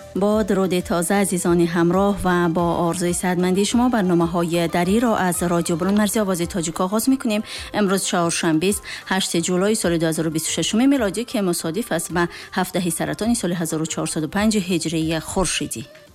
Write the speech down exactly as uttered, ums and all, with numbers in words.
با درود تازه عزیزان همراه و با آرزوی صحتمندی شما برنامه‌های دری را از رادیو برون مرزی آواز تاجیک آغاز می‌کنیم. امروز چهارشنبه است هشتم جولای سال دو هزار و بیست و شش میلادی که مصادف است با هفدهم سرطان سال هزار و چهارصد و پنج هجری خورشیدی.